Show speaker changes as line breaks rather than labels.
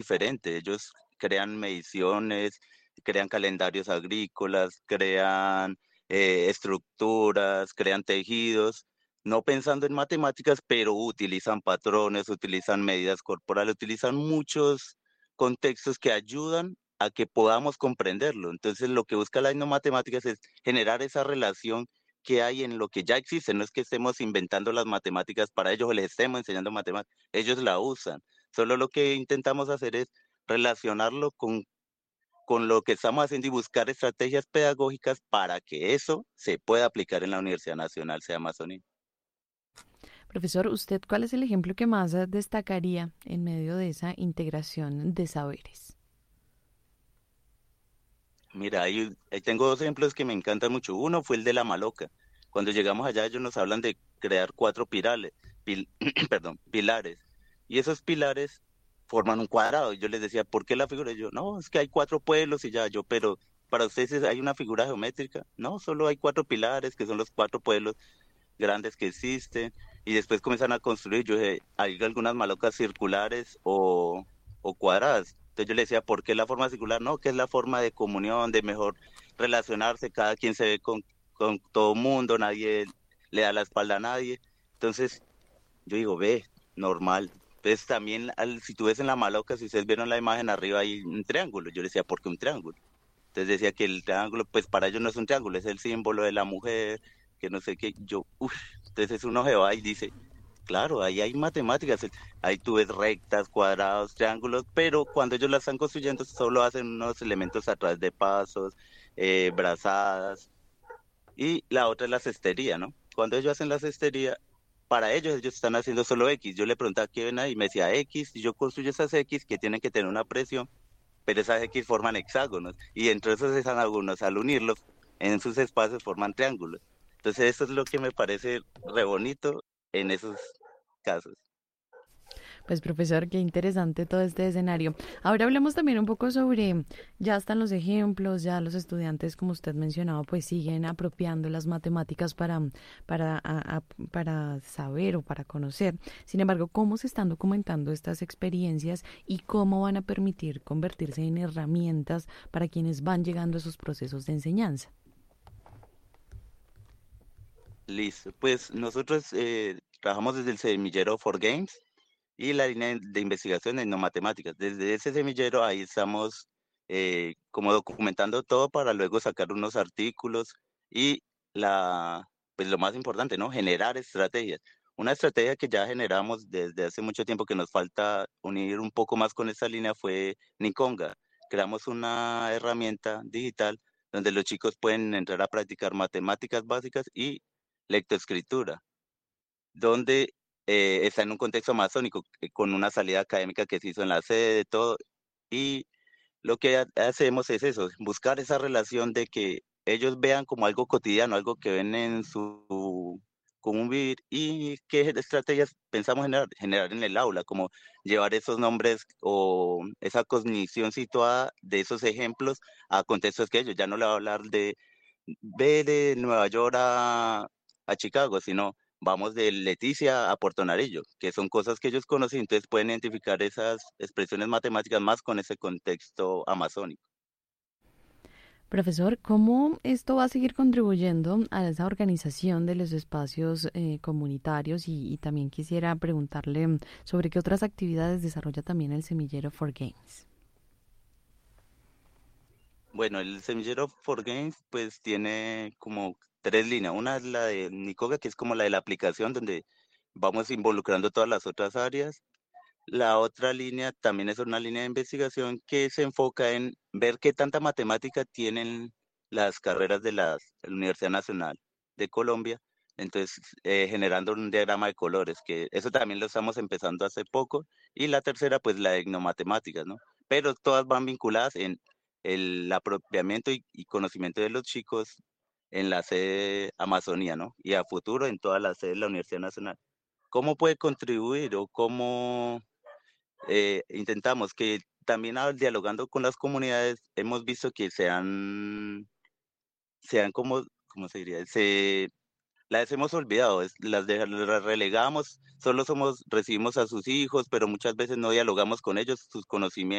diferente. Ellos crean mediciones, crean calendarios agrícolas, crean estructuras, crean tejidos, no pensando en matemáticas, pero utilizan patrones, utilizan medidas corporales, utilizan muchos contextos que ayudan a que podamos comprenderlo. Entonces, lo que busca la etnomatemáticas es generar esa relación que hay en lo que ya existe. No es que estemos inventando las matemáticas para ellos o les estemos enseñando matemáticas, ellos la usan. Solo lo que intentamos hacer es relacionarlo con lo que estamos haciendo y buscar estrategias pedagógicas para que eso se pueda aplicar en la Universidad Nacional, sea Amazonía.
Profesor, ¿usted cuál es el ejemplo que más destacaría en medio de esa integración de saberes?
Mira, ahí tengo dos ejemplos que me encantan mucho. Uno fue el de la maloca. Cuando llegamos allá, ellos nos hablan de crear cuatro perdón, pilares. Y esos pilares forman un cuadrado. Y yo les decía, ¿por qué la figura? Y yo, no, es que hay cuatro pueblos y ya. Yo, pero para ustedes hay una figura geométrica. No, solo hay cuatro pilares, que son los cuatro pueblos grandes que existen. Y después comienzan a construir. Yo dije, hay algunas malocas circulares o cuadradas. Entonces yo le decía, ¿por qué la forma circular? No, que es la forma de comunión, de mejor relacionarse, cada quien se ve con todo mundo, nadie le da la espalda a nadie. Entonces yo digo, ve, normal. Entonces también, si tú ves en la maloca, si ustedes vieron la imagen arriba hay un triángulo. Yo le decía, ¿por qué un triángulo? Entonces decía que el triángulo, pues para ellos no es un triángulo, es el símbolo de la mujer, que no sé qué. Yo, uff, entonces uno se va y dice, claro, ahí hay matemáticas, ahí tú ves rectas, cuadrados, triángulos, pero cuando ellos la están construyendo solo hacen unos elementos a través de pasos, brazadas, y la otra es la cestería, ¿no? Cuando ellos hacen la cestería, para ellos están haciendo solo X. Yo le preguntaba qué ven ahí y me decía X, y yo construyo esas X que tienen que tener una presión, pero esas X forman hexágonos, y entre esos hexágonos, al unirlos en sus espacios, forman triángulos. Entonces eso es lo que me parece re bonito en esos casos.
Pues profesor, qué interesante todo este escenario. Ahora hablemos también un poco sobre, ya están los ejemplos, ya los estudiantes, como usted mencionaba, pues siguen apropiando las matemáticas para saber o para conocer. Sin embargo, ¿cómo se están documentando estas experiencias y cómo van a permitir convertirse en herramientas para quienes van llegando a esos procesos de enseñanza?
Listo, pues nosotros trabajamos desde el semillero For Games y la línea de investigación en no matemáticas. Desde ese semillero ahí estamos como documentando todo para luego sacar unos artículos y pues lo más importante, ¿no? Generar estrategias. Una estrategia que ya generamos desde hace mucho tiempo que nos falta unir un poco más con esta línea fue Nikonga. Creamos una herramienta digital donde los chicos pueden entrar a practicar matemáticas básicas y lectoescritura, donde está en un contexto amazónico, con una salida académica que se hizo en la sede, de todo, y lo que hacemos es eso, buscar esa relación de que ellos vean como algo cotidiano, algo que ven en su común vivir y qué estrategias pensamos generar en el aula, como llevar esos nombres o esa cognición situada de esos ejemplos a contextos que ellos ya no le va a hablar de ve de Nueva York a Chicago, sino vamos de Leticia a Puerto Narillo, que son cosas que ellos conocen, entonces pueden identificar esas expresiones matemáticas más con ese contexto amazónico.
Profesor, ¿cómo esto va a seguir contribuyendo a esa organización de los espacios comunitarios? Y también quisiera preguntarle sobre qué otras actividades desarrolla también el Semillero for Games.
Bueno, el semillero For Games pues tiene como tres líneas. Una es la de Nicoga, que es como la de la aplicación, donde vamos involucrando todas las otras áreas. La otra línea también es una línea de investigación que se enfoca en ver qué tanta matemática tienen las carreras de la Universidad Nacional de Colombia, entonces generando un diagrama de colores, que eso también lo estamos empezando hace poco, y la tercera pues la de etnomatemáticas, ¿no? Pero todas van vinculadas en el apropiamiento y conocimiento de los chicos en la sede Amazonía, ¿no? Y a futuro en todas las sedes de la Universidad Nacional. ¿Cómo puede contribuir o cómo intentamos que también dialogando con las comunidades hemos visto que sean como, ¿cómo se diría? Las hemos olvidado, las relegamos, solo recibimos a sus hijos, pero muchas veces no dialogamos con ellos, sus conocimientos